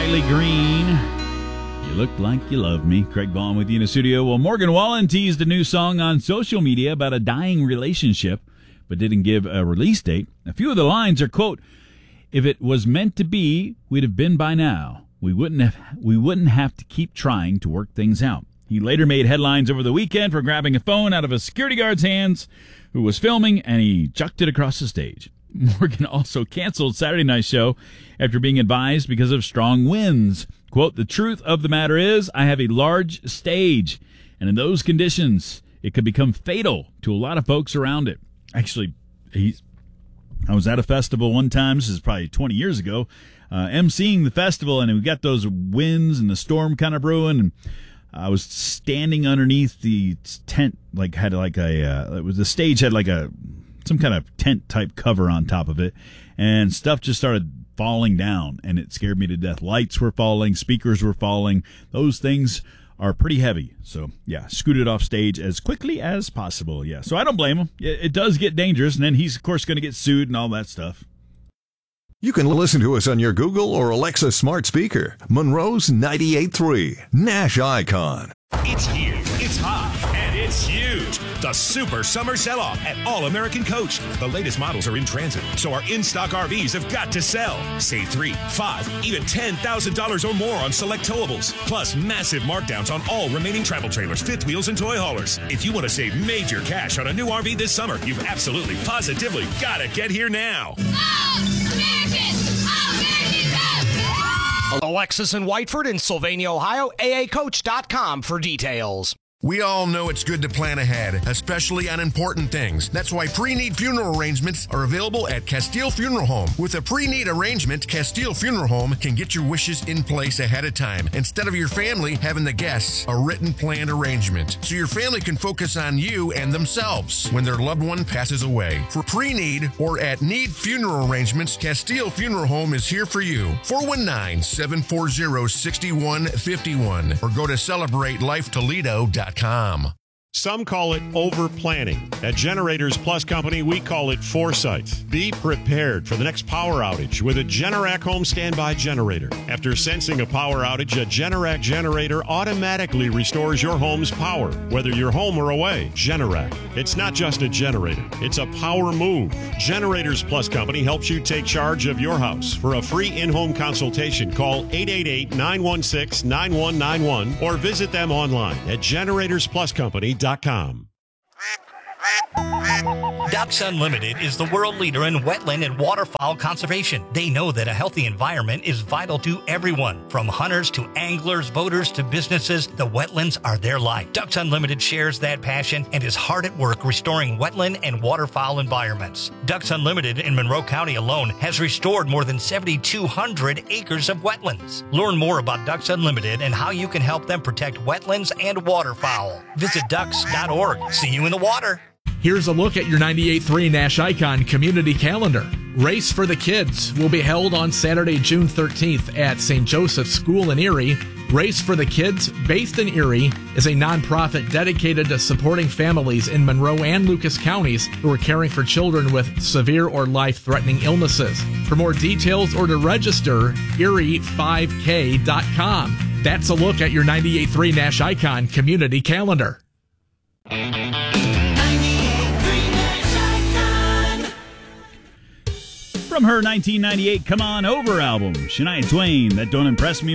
Riley Green. You look like you love me. Craig Vaughn with you in the studio. Well, Morgan Wallen teased a new song on social media about a dying relationship, but didn't give a release date. A few of the lines are, quote, "If it was meant to be, we'd have been by now. We wouldn't have to keep trying to work things out." He later made headlines over the weekend for grabbing a phone out of a security guard's hands who was filming, and he chucked it across the stage. Morgan also canceled Saturday night's show after being advised because of strong winds. Quote, "The truth of the matter is I have a large stage, and in those conditions, it could become fatal to a lot of folks around it." Actually, I was at a festival one time, this is probably 20 years ago, emceeing the festival, and we got those winds and the storm kind of brewing, and I was standing underneath the tent, the stage had some kind of tent type cover on top of it, and stuff just started falling down, and it scared me to death. Lights were falling, speakers were falling. Those things are pretty heavy. So, yeah, scooted off stage as quickly as possible. Yeah, so I don't blame him. It does get dangerous, and then he's, of course, going to get sued and all that stuff. You can listen to us on your Google or Alexa smart speaker. Monroe's 98.3, Nash Icon. It's here, it's hot, and it's huge. The Super Summer Sell-Off at All-American Coach. The latest models are in transit, so our in-stock RVs have got to sell. Save $3, $5, even $10,000 or more on select towables. Plus massive markdowns on all remaining travel trailers, fifth wheels, and toy haulers. If you want to save major cash on a new RV this summer, you've absolutely, positively got to get here now. Alexis in Whiteford and Sylvania, Ohio, aacoach.com for details. We all know it's good to plan ahead, especially on important things. That's why pre-need funeral arrangements are available at Castile Funeral Home. With a pre-need arrangement, Castile Funeral Home can get your wishes in place ahead of time, instead of your family having the guests a written planned arrangement, so your family can focus on you and themselves when their loved one passes away. For pre-need or at need funeral arrangements, Castile Funeral Home is here for you. 419-740-6151 or go to CelebrateLifeToledo.com. Some call it over-planning. At Generators Plus Company, we call it foresight. Be prepared for the next power outage with a Generac home standby generator. After sensing a power outage, a Generac generator automatically restores your home's power, whether you're home or away. Generac. It's not just a generator. It's a power move. Generators Plus Company helps you take charge of your house. For a free in-home consultation, call 888-916-9191 or visit them online at generatorspluscompany.com. Ducks Unlimited is the world leader in wetland and waterfowl conservation. They know that a healthy environment is vital to everyone, from hunters to anglers, boaters to businesses. The wetlands are their life. Ducks Unlimited shares that passion and is hard at work restoring wetland and waterfowl environments. Ducks Unlimited in Monroe County alone has restored more than 7,200 acres of wetlands. Learn more about Ducks Unlimited and how you can help them protect wetlands and waterfowl. Visit ducks.org. See you in the water. Here's a look at your 98.3 Nash Icon community calendar. Race for the Kids will be held on Saturday, June 13th at St. Joseph's School in Erie. Race for the Kids, based in Erie, is a nonprofit dedicated to supporting families in Monroe and Lucas counties who are caring for children with severe or life-threatening illnesses. For more details or to register, erie5k.com. That's a look at your 98.3 Nash Icon community calendar. From her 1998 Come On Over album, Shania Twain, That Don't Impress Me